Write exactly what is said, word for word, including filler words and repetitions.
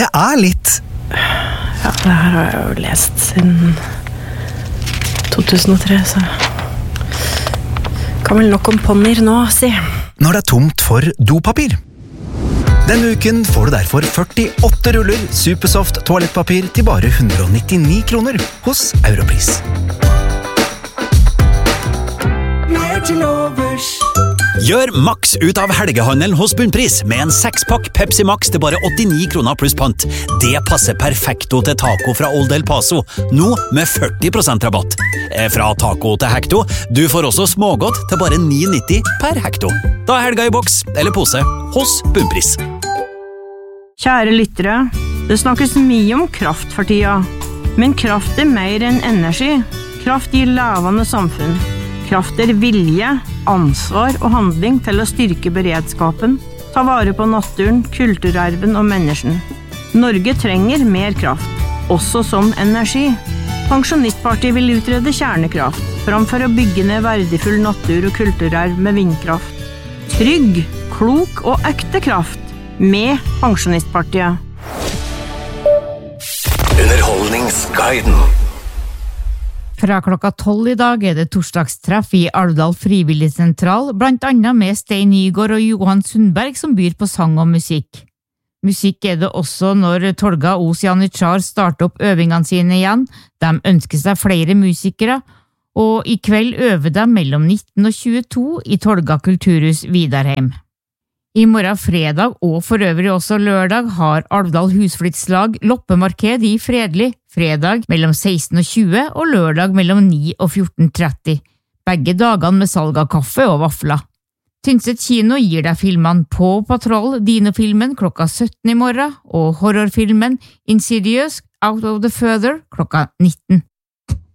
det er litt... Ja, det her har jeg jo lest siden to tusen og tre, så... Kan vel nok om ponnier nå, si. Når det er tomt for dopapir. Denne uken får du derfor førtiåtte ruller Supersoft toalettpapir til bare hundre og nittini kroner hos Europris. Mer til overs. Gjør maks ut av helgehandelen hos Bunnpris med en sekspakk Pepsi Max til bare åttini kroner pluss pant. Det passer perfekto til taco fra Old El Paso, nå med førti prosent rabatt. Fra taco til hekto, du får også smågodt til bare ni nitti per hekto. Da er helga i boks eller pose hos Bunnpris. Kjære lyttere, det snakkes mye om kraft for tida. Men kraft er mer enn energi. Kraft gir levende samfunn. Kraft er vilje, ansvar og handling til å styrke beredskapen, ta vare på naturen, kulturarven og mennesken. Norge trenger mer kraft, også som energi. Pensjonistpartiet vil utrede kjernekraft, framfor å bygge ned verdifull natur og kulturarv med vindkraft. Trygg, klok og ekte kraft, med Pensjonistpartiet. Underholdningsguiden. Fra klokka tolv i dag er det torsdagstreff i Alvdal Frivilligsentral, blant annet med Stein Nygård og Johan Sundberg som byr på sang og musikk. Musikk er det også når Tolga Os Janitsjar starter opp øvingene sine igjen. De ønsker seg flere musikere, og i kveld øver de mellom nitten og tjueto i Tolga Kulturhus Vidarheim. I morgen fredag og for øvrig også lørdag har Alvdal Husflidslag loppemarked i Fredelig, fredag mellom seksten og tjue og lørdag mellom ni og fjorten tretti, begge dagene med salg av kaffe og vafler. Tynset kino gir deg filmene På Patrol, Dino-filmen klokka sytten i morgen, og horrorfilmen Insidious Out of the Further klokka nitten.